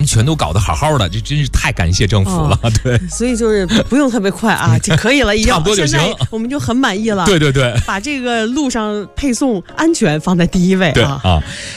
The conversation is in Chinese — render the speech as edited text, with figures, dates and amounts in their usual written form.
全都搞得好好的，这真是太感谢政府了。对， 所以就是不用特别快啊，就可以了，已经差不多就行， 现在我们就很满意了。 对对对， 把这个路上配送安全放在第一位啊。 对啊。